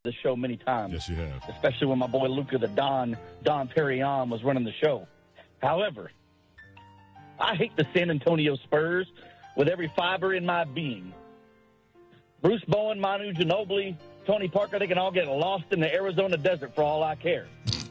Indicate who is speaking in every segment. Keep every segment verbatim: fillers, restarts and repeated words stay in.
Speaker 1: the show many times.
Speaker 2: Yes, you have.
Speaker 1: Especially when my boy Luca the Don, Don Perignon was running the show. However, I hate the San Antonio Spurs with every fiber in my being. Bruce Bowen, Manu Ginobili, Tony Parker, they can all get lost in the Arizona desert for all I care.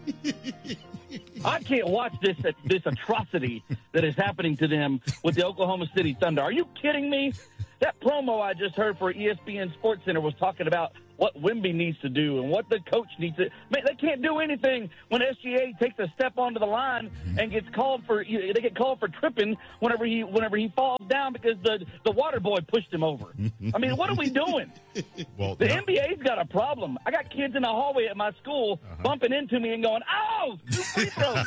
Speaker 1: I can't watch this this atrocity that is happening to them with the Oklahoma City Thunder. Are you kidding me? That promo I just heard for E S P N Sports Center was talking about what Wemby needs to do and what the coach needs to. Man, they can't do anything when S G A takes a step onto the line and gets called for. They get called for tripping whenever he whenever he falls down because the the water boy pushed him over. I mean, what are we doing?
Speaker 2: Well,
Speaker 1: the
Speaker 2: no.
Speaker 1: N B A's got a problem. I got kids in the hallway at my school uh-huh. bumping into me and going, "Oh, two free throws."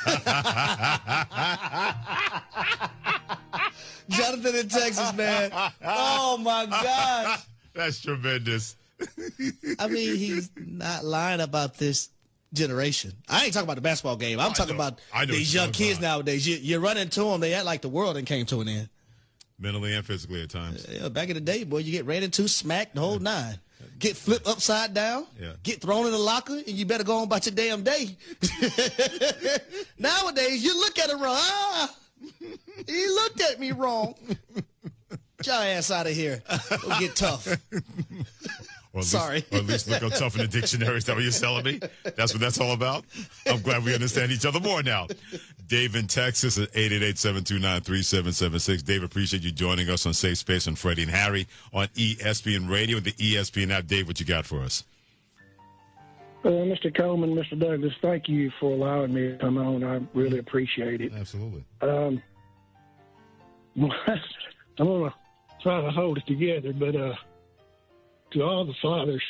Speaker 3: Jonathan in Texas, man. Oh, my gosh.
Speaker 2: That's tremendous.
Speaker 3: I mean, he's not lying about this generation. I ain't talking about the basketball game. I'm
Speaker 2: I
Speaker 3: talking
Speaker 2: know.
Speaker 3: about
Speaker 2: I know
Speaker 3: these young kids
Speaker 2: about.
Speaker 3: nowadays. You, you run into them, they act like the world and came to an end.
Speaker 2: Mentally and physically at times.
Speaker 3: Yeah, back in the day, boy, you get ran into, smacked, the whole yeah. nine. Get flipped upside down,
Speaker 2: yeah.
Speaker 3: get thrown in the locker, and you better go on about your damn day. Nowadays, you look at it wrong. Ah, he looked at me wrong. Get your ass out of here. Go get tough.
Speaker 2: Or
Speaker 3: Sorry.
Speaker 2: Least, or at least look up tough in the dictionary. Is that what you're telling me? That's what that's all about? I'm glad we understand each other more now. Dave in Texas at eight eight eight, seven two nine, three seven seven six. Dave, appreciate you joining us on Safe Space on Freddie and Harry on E S P N Radio and the E S P N app. Dave, what you got for us?
Speaker 4: Uh, Mister Coleman, Mister Douglas, thank you for allowing me to come on. I really appreciate it.
Speaker 2: Absolutely.
Speaker 4: Um, I'm going to try to hold it together, but uh, to all the fathers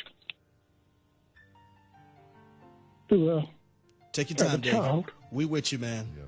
Speaker 4: who uh,
Speaker 3: take your time,
Speaker 4: have a
Speaker 3: Dave.
Speaker 4: child
Speaker 3: We with you, man.
Speaker 2: Yeah.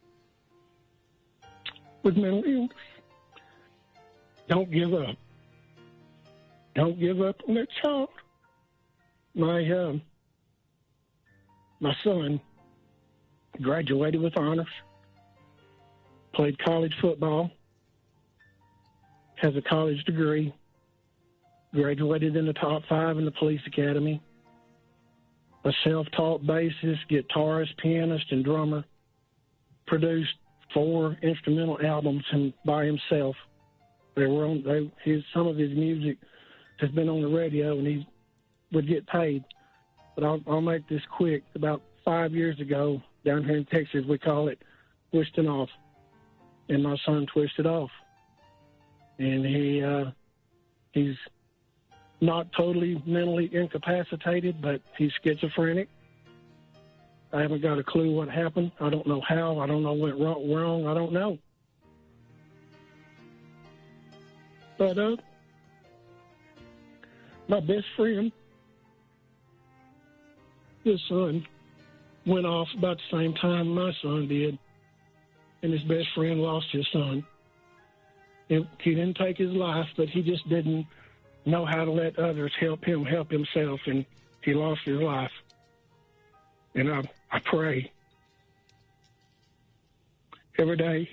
Speaker 4: with mental illness, don't give up. Don't give up on that child. My um, my son graduated with honors, played college football, has a college degree, graduated in the top five in the police academy, a self-taught bassist, guitarist, pianist, and drummer, produced four instrumental albums and by himself. They were on. They, his some of his music has been on the radio, and he would get paid. But I'll, I'll make this quick. About five years ago, down here in Texas, we call it twisting off, and my son twisted off, and he uh, he's not totally mentally incapacitated, but he's schizophrenic. I haven't got a clue what happened. I don't know how. I don't know what went wrong. wrong. I don't know. But uh, my best friend, his son, went off about the same time my son did, and his best friend lost his son. It, he didn't take his life, but he just didn't know how to let others help him help himself, and he lost his life. And I, I pray every day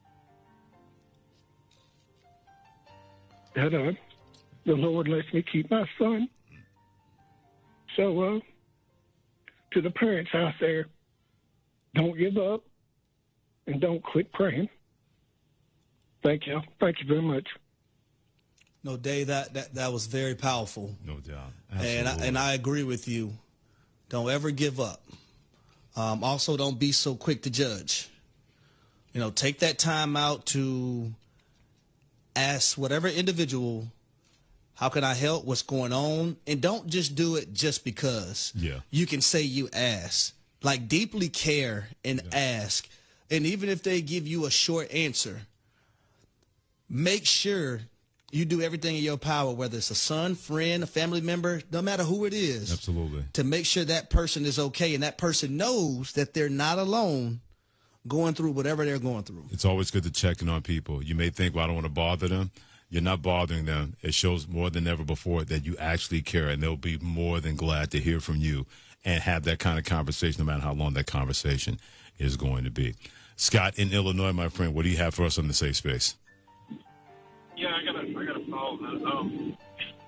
Speaker 4: that uh, the Lord lets me keep my son. So, uh, to the parents out there, don't give up and don't quit praying. Thank you. Thank you very much.
Speaker 3: No, Dave, that, that, that was very powerful.
Speaker 2: No doubt.
Speaker 3: And I, and I agree with you. Don't ever give up. Um, also, don't be so quick to judge. You know, take that time out to ask whatever individual, how can I help, what's going on? And don't just do it just because.
Speaker 2: Yeah.
Speaker 3: You can say you ask. Like, deeply care and yeah. ask. And even if they give you a short answer, make sure you do everything in your power, whether it's a son, friend, a family member, no matter who it is.
Speaker 2: Absolutely. To
Speaker 3: make sure that person is okay and that person knows that they're not alone going through whatever they're going through.
Speaker 2: It's always good to check in on people. You may think, well, I don't want to bother them. You're not bothering them. It shows more than ever before that you actually care, and they'll be more than glad to hear from you and have that kind of conversation, no matter how long that conversation is going to be. Scott in Illinois, my friend, what do you have for us on the Safe Space?
Speaker 5: Yeah, I got a, I got a follow that. Um,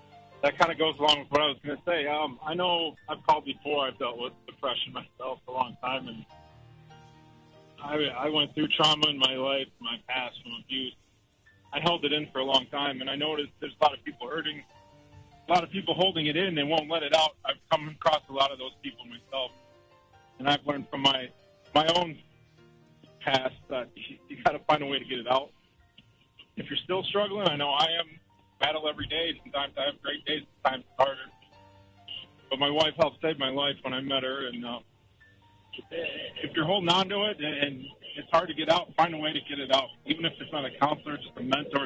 Speaker 5: that kind of goes along with what I was going to say. Um, I know I've called before. I've dealt with depression myself for a long time, and I, I went through trauma in my life, my past from abuse. I held it in for a long time, and I noticed there's a lot of people hurting, a lot of people holding it in. They won't let it out. I've come across a lot of those people myself, and I've learned from my my own past that you, you got to find a way to get it out. If you're still struggling, I know I am. Battle every day. Sometimes I have great days. Sometimes it's harder. But my wife helped save my life when I met her, and uh, if you're holding on to it and it's hard to get out, find a way to get it out. Even if it's not a counselor, just a mentor,